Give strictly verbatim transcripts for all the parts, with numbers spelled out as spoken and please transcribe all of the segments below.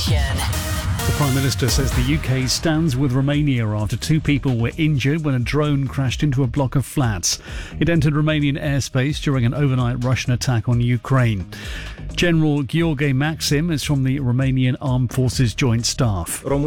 Nation. The Prime Minister says the U K stands with Romania after two people were injured when a drone crashed into a block of flats. It entered Romanian airspace during an overnight Russian attack on Ukraine. General Gheorghe Maxim is from the Romanian Armed Forces Joint Staff. The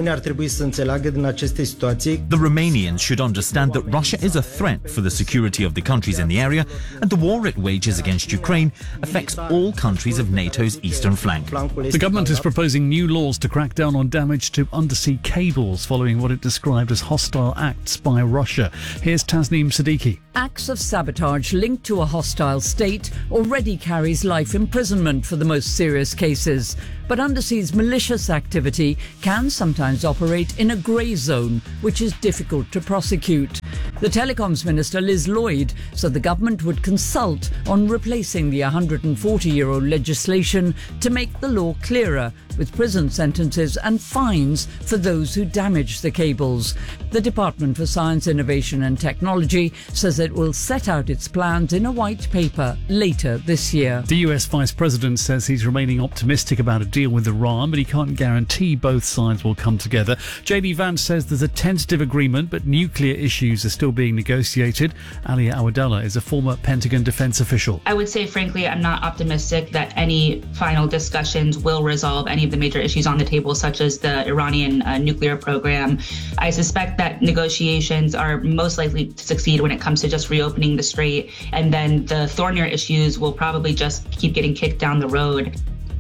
Romanians should understand that Russia is a threat for the security of the countries in the area, and the war it wages against Ukraine affects all countries of NATO's eastern flank. The government is proposing new laws to crack down on damage to undersea cables following what it described as hostile acts by Russia. Here's Tasneem Siddiqui. Acts of sabotage linked to a hostile state already carries life imprisonment for the most serious cases. But undersea's malicious activity can sometimes operate in a grey zone, which is difficult to prosecute. The Telecoms Minister, Liz Lloyd, said the government would consult on replacing the one hundred forty-year-old legislation to make the law clearer, with prison sentences and fines for those who damage the cables. The Department for Science, Innovation and Technology says it will set out its plans in a white paper later this year. The U S Vice President says he's remaining optimistic about a deal with Iran, but he can't guarantee both sides will come together. J D Vance says there's a tentative agreement, but nuclear issues are still being negotiated. Alia Awadallah is a former Pentagon defense official. I would say, frankly, I'm not optimistic that any final discussions will resolve any of the major issues on the table, such as the Iranian uh, nuclear program. I suspect that negotiations are most likely to succeed when it comes to just reopening the strait, and then the thornier issues will probably just keep getting kicked down the road.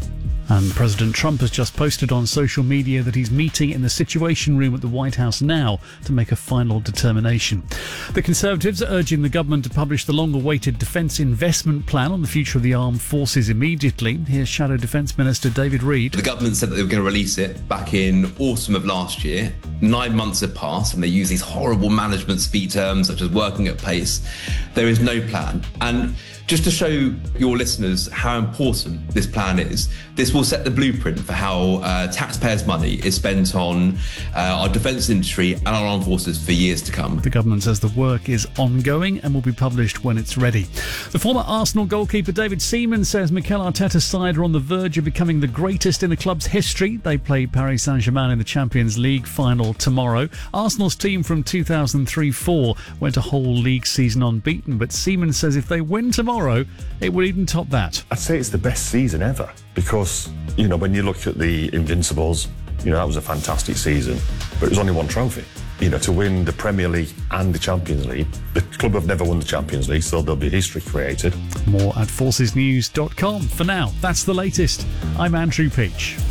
And President Trump has just posted on social media that he's meeting in the Situation Room at the White House now to make a final determination. The Conservatives are urging the government to publish the long-awaited Defence Investment Plan on the future of the armed forces immediately. Here's Shadow Defence Minister David Reid. The government said that they were going to release it back in autumn of last year. Nine months have passed and they use these horrible management speak terms such as working at pace. There is no plan. And just to show your listeners how important this plan is, this will set the blueprint for how uh, taxpayers' money is spent on uh, our defence industry and our armed forces for years to come. The government says the work is ongoing and will be published when it's ready. The former Arsenal goalkeeper David Seaman says Mikel Arteta's side are on the verge of becoming the greatest in the club's history. They play Paris Saint-Germain in the Champions League final tomorrow. Arsenal's team from two thousand three four went a whole league season unbeaten, but Seaman says if they win tomorrow, it would even top that. I'd say it's the best season ever because, you know, when you look at the Invincibles, you know, that was a fantastic season, but it was only one trophy. You know, to win the Premier League and the Champions League, the club have never won the Champions League, so there'll be history created. More at forces news dot com. For now, that's the latest. I'm Andrew Peach.